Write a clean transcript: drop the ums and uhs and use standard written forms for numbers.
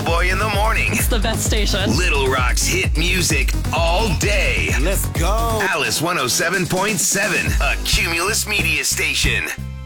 Schoolboy in the morning. It's the best station. Little Rock's hit music all day. Let's go. Alice 107.7, a Cumulus Media station.